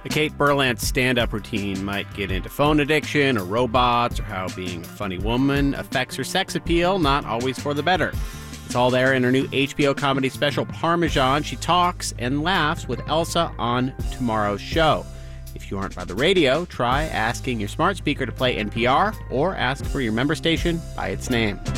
The Kate Berlant stand-up routine might get into phone addiction or robots or how being a funny woman affects her sex appeal, not always for the better. It's all there in her new HBO comedy special, Parmesan. She talks and laughs with Elsa on tomorrow's show. If you aren't by the radio, try asking your smart speaker to play NPR or ask for your member station by its name.